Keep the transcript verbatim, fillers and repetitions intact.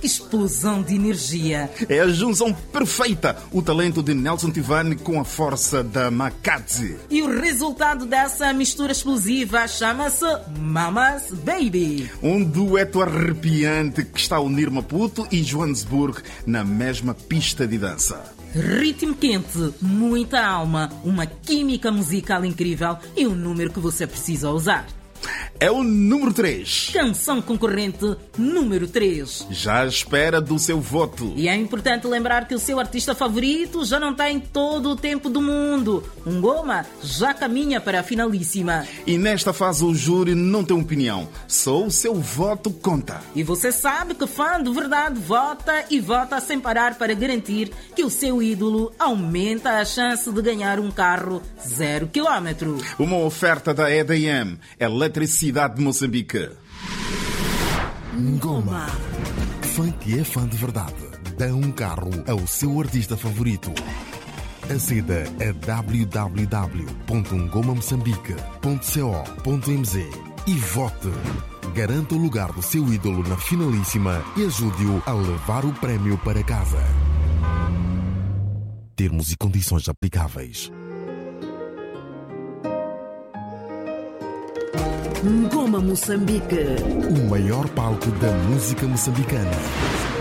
explosão de energia. É a junção perfeita, o talento de Nelson Tivani com a força da Makadzi. E o resultado dessa mistura explosiva chama-se Mama's Baby. Um dueto arrepiante que está a unir Maputo e Joanesburgo na mesma pista de dança. Ritmo quente, muita alma, uma química musical incrível e um número que você precisa usar. É o número três. Canção concorrente número três. Já à espera do seu voto. E é importante lembrar que o seu artista favorito já não está em todo o tempo do mundo. Um Ngoma já caminha para a finalíssima. E nesta fase o júri não tem opinião. Só o seu voto conta. E você sabe que fã de verdade vota e vota sem parar para garantir que o seu ídolo aumenta a chance de ganhar um carro zero quilômetro. Uma oferta da E D M, Eletricidade de Moçambique. Ngoma. Fã que é fã de verdade. Dá um carro ao seu artista favorito. Aceda a w w w ponto ngoma moçambique ponto co ponto m z e vote. Garanta o lugar do seu ídolo na finalíssima e ajude-o a levar o prémio para casa. Termos e condições aplicáveis. Ngoma Moçambique. O maior palco da música moçambicana.